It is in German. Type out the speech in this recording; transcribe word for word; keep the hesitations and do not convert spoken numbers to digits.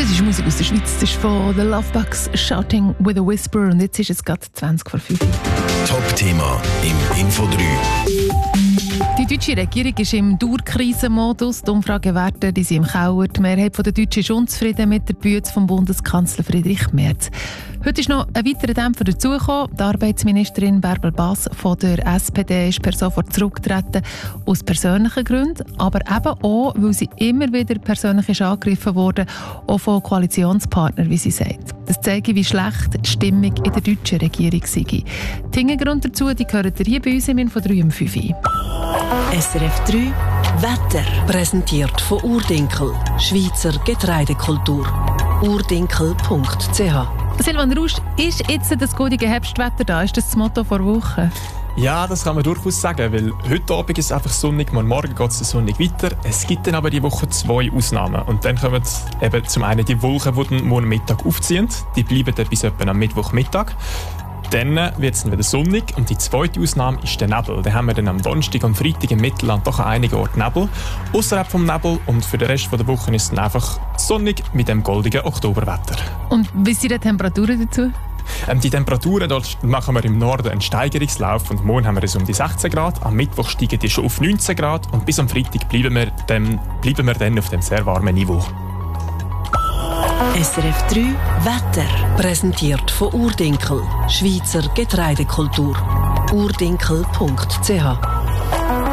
Das ist Musik aus der Schweiz. Das ist von The Lovebugs, Shouting with a Whisper. Und jetzt ist es gerade zwanzig vor fünf. Top-Thema im Info drei. Die deutsche Regierung ist im Dauerkrisenmodus. Die Umfragewerte die sind im Keller. Die Mehrheit der Deutschen ist unzufrieden mit der Bühne vom Bundeskanzler Friedrich Merz. Heute ist noch ein weiterer Dämpfer dazugekommen. Die Arbeitsministerin Bärbel Bass von der S P D ist per sofort zurückgetreten, aus persönlichen Gründen, aber eben auch, weil sie immer wieder persönlich ist angegriffen wurde, auch von Koalitionspartnern, wie sie sagt. Das zeigt, wie schlecht die Stimmung in der deutschen Regierung sei. Die Hintergründe dazu die hören ihr hier bei uns im Info drei um fünf Uhr. S R F drei Wetter. Präsentiert von Urdinkel, Schweizer Getreidekultur. urdinkel punkt c h. Silvan Rausch, ist jetzt das gute Herbstwetter da? Ist das das Motto vor Wochen? Ja, das kann man durchaus sagen, weil heute Abend ist es einfach sonnig, morgen geht es sonnig weiter. Es gibt dann aber die Woche zwei Ausnahmen. Und dann kommen eben zum einen die Wolken, die dann morgen Mittag aufziehen. Die bleiben dann bis etwa am Mittwochmittag. Dann wird es dann wieder sonnig und die zweite Ausnahme ist der Nebel. Den haben wir dann am Donnerstag und Freitag im Mittelland doch an einigen Orten Nebel. Außerhalb vom Nebel und für den Rest der Woche ist es dann einfach sonnig mit dem goldigen Oktoberwetter. Und wie sind die Temperaturen dazu? Ähm, die Temperaturen, dort machen wir im Norden einen Steigerungslauf und morgen haben wir es um die sechzehn Grad, am Mittwoch steigen die schon auf neunzehn Grad und bis am Freitag bleiben wir, dem, bleiben wir dann auf dem sehr warmen Niveau. S R F drei Wetter. Präsentiert von Urdinkel, Schweizer Getreidekultur. urdinkel punkt c h.